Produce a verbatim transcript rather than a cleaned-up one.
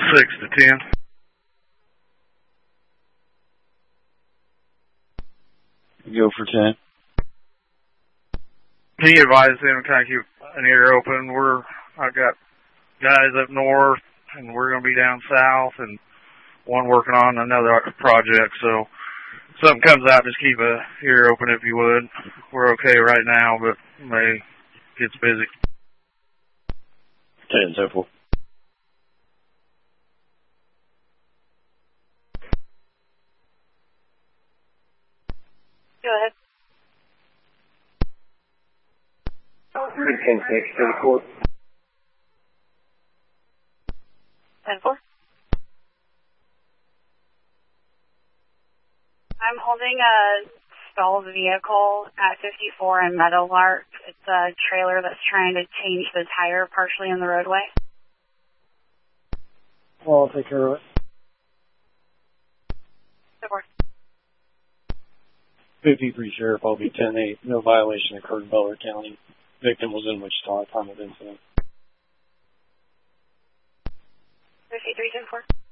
six to ten. Go for ten. Can you advise them to kind of keep an ear open? We're, I've got guys up north, and we're going to be down south, and one working on another project, so if something comes out, just keep a ear open if you would. We're okay right now, but May gets busy. ten, simple. Go ahead. ten six to the court. ten four. I'm holding a stalled vehicle at fifty-four in Meadowlark. It's a trailer that's trying to change the tire partially in the roadway. Well, I'll take care of it. Support. fifty-three Sheriff, I'll be ten eight. No violation occurred in Butler County. Victim was in Wichita at time of incident. fifty-three ten four.